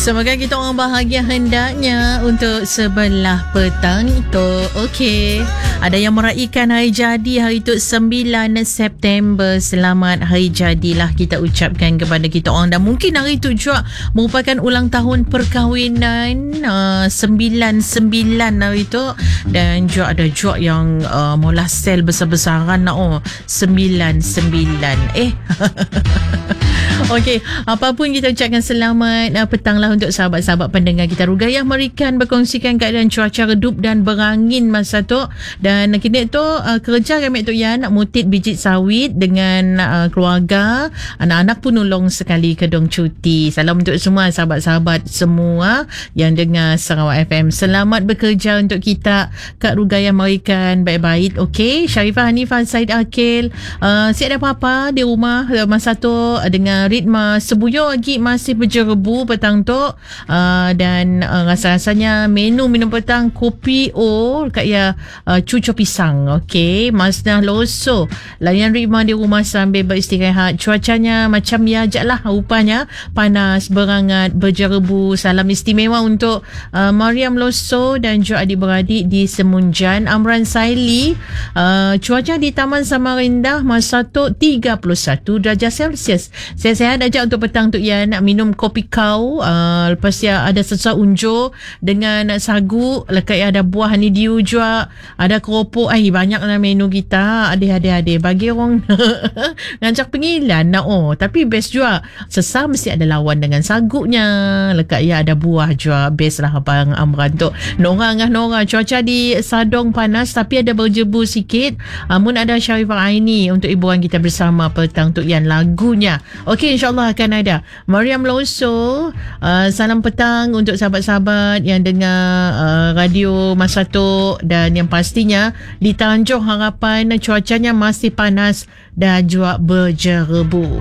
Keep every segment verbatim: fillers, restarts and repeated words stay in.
Semoga kita orang bahagia hendaknya untuk sebelah petang itu. Okey. Ada yang meraihkan hari jadi hari itu sembilan September. Selamat hari jadilah kita ucapkan kepada kita orang. Dan mungkin hari itu juga merupakan ulang tahun perkahwinan uh, sembilan sembilan hari itu. Dan juga ada juga yang uh, mula sel besar-besaran nak oh sembilan sembilan. Eh Okey, apapun kita ucapkan selamat uh, petanglah untuk sahabat-sahabat pendengar kita. Rugayah Merikan berkongsikan keadaan cuaca redup dan berangin masa tu. Dan kini tu uh, kerja kami tu Yan mutit biji sawit dengan uh, keluarga. Anak-anak pun nolong sekali kedong cuti. Salam untuk semua sahabat-sahabat semua yang dengar Sarawak F M. Selamat bekerja untuk kita Kak Rugayah Merikan. Baik-baik. Okey, Sharifah Hanifah Said Akil. Uh, siap ada apa-apa di rumah masa tu uh, dengan ritma sebuyur lagi masih berjerebu petang tu. Uh, dan uh, rasa-rasanya menu minum petang kopi O kat ya uh, cucur pisang. Okey, Masnah Loso layan ritma di rumah sambil beristirahat. Cuacanya macam ya je lah rupanya, panas, berangat, berjerebu. Salam istimewa untuk uh, Mariam Loso dan juga adik-beradik di Semunjan. Amran Saili, uh, cuaca di Taman Samarinda masa tu tiga puluh satu darjah Celsius. Saya Sehat aja untuk petang tu ya, nak minum kopi kau. Uh, lepas ya ada sesuatu unjur dengan sagu, lekat ya ada buah honeydew juga, ada keropok. Ai banyaklah menu kita. Adik-adik bagi orang ngancak pengilan nak oh, tapi best juga. Sesar mesti ada lawan dengan sagunya. Lekat ya ada buah juga. Best lah abang Amran tu. Nora ngah Nora, cuaca di Sadong panas tapi ada berjebu sikit. Amun ada Sharifah Aini untuk hiburan kita bersama petang tu yang lagunya. Okey, InsyaAllah akan ada Mariam Loso. uh, Salam petang untuk sahabat-sahabat yang dengar uh, radio masa tu. Dan yang pastinya di Tanjung Harapan cuacanya masih panas dan juga berjerebu.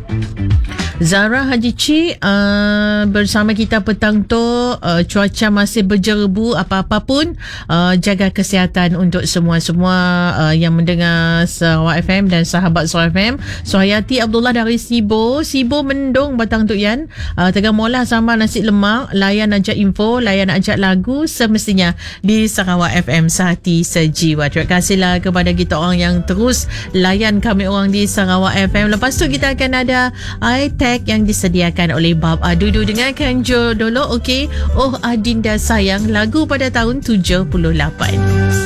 Zara Haji Cik uh, bersama kita petang tu. uh, Cuaca masih berjerebu. Apa-apa pun uh, jaga kesihatan untuk semua-semua uh, yang mendengar Sarawak F M dan sahabat Sarawak F M. Suhayati Abdullah dari Sibo. Sibo mendung batang tu Yan. uh, Tengah molah sama nasi lemak. Layan ajak info, layan ajak lagu semestinya di Sarawak F M, sehati sejiwa. Terima kasihlah kepada kita orang yang terus layan kami orang di Sarawak F M. Lepas tu kita akan ada iTag yang disediakan oleh Bab Adudu. Dengarkan Jo dulu. Okey, Oh Adinda Sayang, lagu pada tahun tujuh puluh lapan.